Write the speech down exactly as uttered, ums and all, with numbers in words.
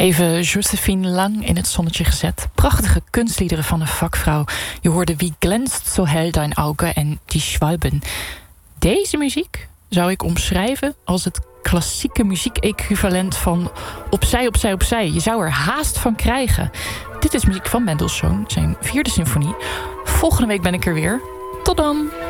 Even Josephine Lang in het zonnetje gezet. Prachtige kunstliederen van een vakvrouw. Je hoorde Wie glänzt so hell dein Auge en Die Schwalben. Deze muziek zou ik omschrijven als het klassieke muziek-equivalent van Opzij, opzij, opzij. Je zou er haast van krijgen. Dit is muziek van Mendelssohn, zijn vierde symfonie. Volgende week ben ik er weer. Tot dan!